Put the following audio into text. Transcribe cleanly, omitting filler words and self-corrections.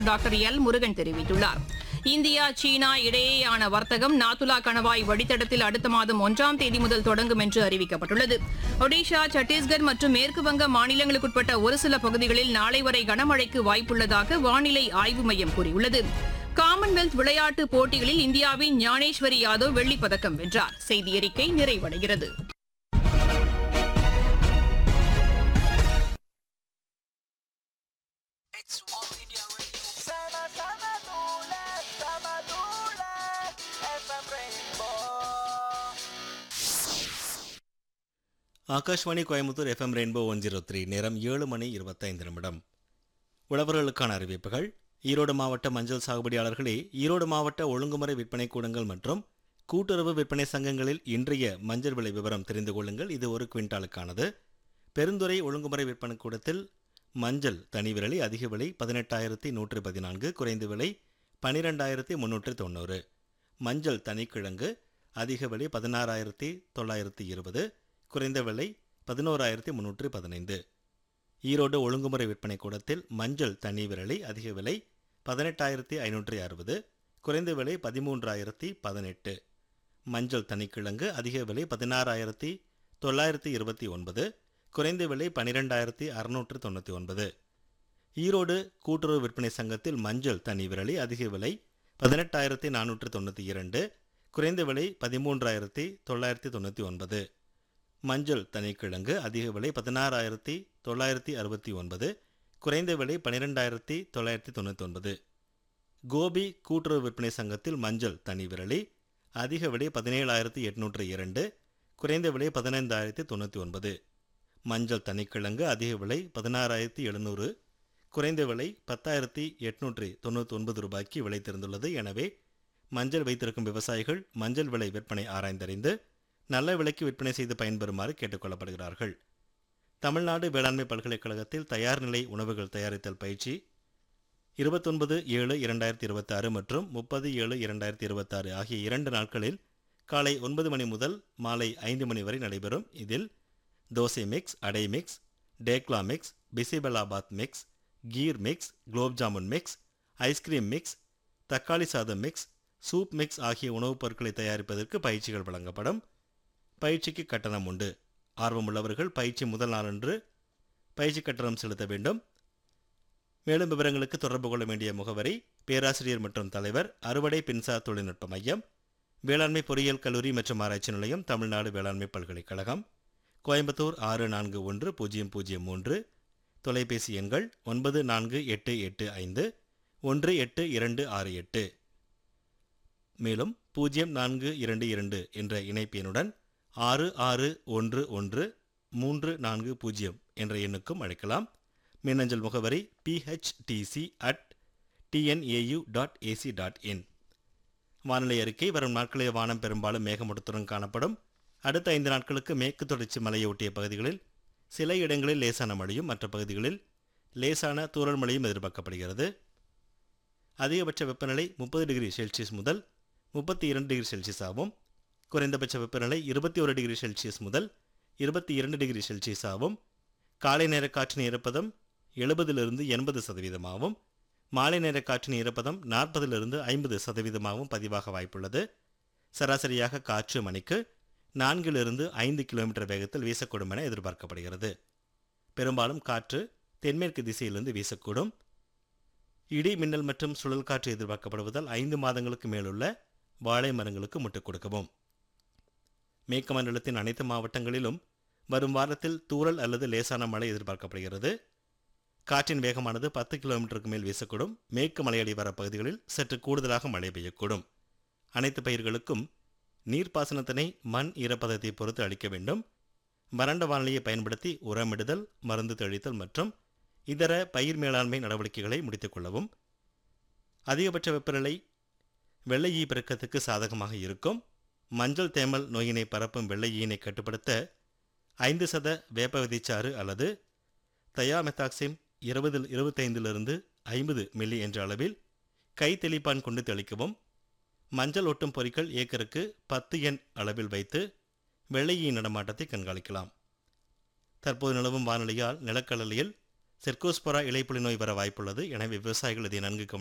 Doctor L Murugan தெரிவித்துள்ளார். India சீனா இடையேயான வர்த்தகம் நாத்துலா கணவாய் வழித்தடத்தில் அடுத்த மாதம் 1ஆம் தேதி முதல் தொடங்கும் என்று அறிவிக்கப்பட்டுள்ளது. ஒடிஷா, சத்தீஸ்கர் மற்றும் மேற்குவங்க மாநிலங்களுக்குட்பட்ட ஒரு சில பகுதிகளில் நாளை வரை கனமழைக்கு வாய்ப்புள்ளதாக வானிலை ஆய்வு மையம் கூறியுள்ளது. காமன்வெல்த் விளையாட்டுப் போட்டிகளில் இந்தியாவின் ஞானேஸ்வரி யாதவ் வெள்ளிப்பதக்கம் வென்றார். செய்தியறிக்கை நிறைவடைகிறது. Akashvani Coimbatore FM rainbow 103. நேரம் 7:25. உழவர்களுக்கான அறிவிப்புகள். ஈரோடு மாவட்ட மஞ்சள் சாகுபடியாளர்களே, ஈரோடு மாவட்ட ஒழுங்குமுறை விற்பனை கூடங்கள் மற்றும் கூட்டுறவு விற்பனை சங்கங்களில் இன்றைய மஞ்சள் விலை விவரம் தெரிந்து கொள்ளுங்கள். இது ஒரு குவிண்டாலுக்கானது. பெருந்துறை ஒழுங்குமுறை விற்பனை கூடத்தில் மஞ்சள் தனி விரலி அதிக விலை 18,114, குறைந்த விலை 12,390. மஞ்சள் தனிக்கிழங்கு அதிக விலை 16,920, குறைந்த விலை 11,315. ஈரோடு ஒழுங்குமுறை விற்பனை கூடத்தில் மஞ்சள் தனி விரலி அதிக விலை 18,560, குறைந்த விலை 13,018. மஞ்சள் தனிக்கிழங்கு அதிக விலை 16,929, குறைந்த விலை 12,699. ஈரோடு கூட்டுறவு விற்பனை சங்கத்தில் மஞ்சள் தனி விரலி அதிக விலை 18,492, குறைந்த விலை 13,999. மஞ்சள் தனிக்கிழங்கு அதிக விலை 16,969, குறைந்த விலை 12,999. கோபி கூட்டுறவு விற்பனை சங்கத்தில் மஞ்சள் தனி விரலி அதிக விலை 17,802, குறைந்த விலை 15,099. மஞ்சள் தனிக்கிழங்கு அதிக விலை 16,700, குறைந்த விலை 10,899 ரூபாய்க்கு விலை தெரிந்துள்ளது. எனவே மஞ்சள் வைத்திருக்கும் விவசாயிகள் மஞ்சள் விலை விற்பனை ஆராய்ந்தறிந்து நல்ல விலைக்கு விற்பனை செய்து பயன்பெறுமாறு கேட்டுக்கொள்ளப்படுகிறார்கள். தமிழ்நாடு வேளாண்மை பல்கலைக்கழகத்தில் தயார் நிலை உணவுகள் தயாரித்தல் பயிற்சி 29/7/2026 மற்றும் 30/7/2026 ஆகிய 2 நாட்களில் காலை 9 மணி முதல் மாலை 5 மணி வரை நடைபெறும். இதில் தோசை மிக்ஸ், அடை mix, dhokla mix, bisibelebath mix, கீர் mix, gulab jamun mix, ice cream mix, தக்காளி சாதம் மிக்ஸ், சூப் மிக்ஸ் ஆகிய உணவுப் பொருட்களை தயாரிப்பதற்கு பயிற்சிகள் வழங்கப்படும். பயிற்சிக்கு கட்டணம் உண்டு. ஆர்வமுள்ளவர்கள் பயிற்சி முதல் நாளன்று பயிற்சி கட்டணம் செலுத்த வேண்டும். மேலும் விவரங்களுக்கு தொடர்பு கொள்ள வேண்டிய முகவரி: பேராசிரியர் மற்றும் தலைவர், அறுவடை பின்சார் தொழில்நுட்ப மையம், வேளாண்மை பொறியியல் கல்லூரி மற்றும் ஆராய்ச்சி நிலையம், தமிழ்நாடு வேளாண்மை பல்கலைக்கழகம், கோயம்புத்தூர் 641003. தொலைபேசி எண்கள் 9488518268. மேலும் 0422 என்ற இணைப்பு எண்ணுடன் 66113440 என்ற எண்ணுக்கும் அழைக்கலாம். மின்னஞ்சல் முகவரி phtc@tnau.ac.in. வானிலை அறிக்கை. வரும் நாட்களில் வானம் பெரும்பாலும் மேகமூட்டத்துடன் காணப்படும். அடுத்த 5 நாட்களுக்கு மேற்கு தொடர்ச்சி மலையொட்டிய பகுதிகளில் சில இடங்களில் லேசான மழையும் மற்ற பகுதிகளில் லேசான தூறல் மழையும் எதிர்பார்க்கப்படுகிறது. அதிகபட்ச வெப்பநிலை 30 டிகிரி செல்சியஸ் முதல் 32 டிகிரி செல்சியஸ் ஆகும். குறைந்தபட்ச வெப்பநிலை 21 டிகிரி செல்சியஸ் முதல் 22 டிகிரி செல்சியஸ் ஆகும். காலை நேர காற்றின் ஈரப்பதம் 70% ஆகும். மாலை நேர காற்றின் ஈரப்பதம் 40% பதிவாக வாய்ப்புள்ளது. சராசரியாக காற்று மணிக்கு 4-5 கிலோமீட்டர் வேகத்தில் வீசக்கூடும் என எதிர்பார்க்கப்படுகிறது. பெரும்பாலும் காற்று தென்மேற்கு திசையிலிருந்து வீசக்கூடும். இடி, மின்னல் மற்றும் சுழல் காற்று எதிர்பார்க்கப்படுவதால் 5 மாதங்களுக்கு மேலுள்ள வாழை மரங்களுக்கு முட்டுக் கொடுக்கவும். மேற்கு மண்டலத்தின் அனைத்து மாவட்டங்களிலும் வரும் வாரத்தில் தூறல் அல்லது லேசான மழை எதிர்பார்க்கப்படுகிறது. காற்றின் வேகமானது 10 கிலோமீட்டருக்கு மேல் வீசக்கூடும். மேற்கு மலையடிவார பகுதிகளில் சற்று கூடுதலாக மழை பெய்யக்கூடும். அனைத்து பயிர்களுக்கும் நீர்ப்பாசனத்தினை மண் ஈரப்பதத்தை பொறுத்து அளிக்க வேண்டும். வறண்ட வானிலையை பயன்படுத்தி உரமிடுதல், மருந்து தெளித்தல் மற்றும் இதர பயிர் மேலாண்மை நடவடிக்கைகளை முடித்துக் கொள்ளவும். அதிகபட்ச வெப்பநிலை வெள்ளை ஈ பெருக்கத்துக்கு சாதகமாக இருக்கும். மஞ்சள் தேமல் நோயினை பரப்பும் வெள்ளை ஈயினை கட்டுப்படுத்த 5% வேப்ப விதைச்சாறு அல்லது தயாமெத்தாக்சிம் 25 மில்லி என்ற அளவில் கை தெளிப்பான் கொண்டு தெளிக்கவும். மஞ்சள் ஒட்டும் பொறிகள் ஏக்கருக்கு 10 எண் அளவில் வைத்து வெள்ளை ஈ நடமாட்டத்தை கண்காணிக்கலாம். தற்போது நிலவும் வானிலையால் நிலக்கடலையில் செர்கோஸ்பொரா இலைப்புலி நோய் வர வாய்ப்புள்ளது. எனவே விவசாயிகள் இதை நன்கு